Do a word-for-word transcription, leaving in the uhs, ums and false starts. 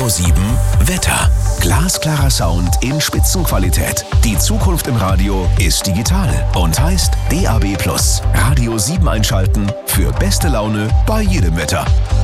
Radio sieben Wetter. Glasklarer Sound in Spitzenqualität. Die Zukunft im Radio ist digital und heißt D A B plus. Radio sieben einschalten für beste Laune bei jedem Wetter.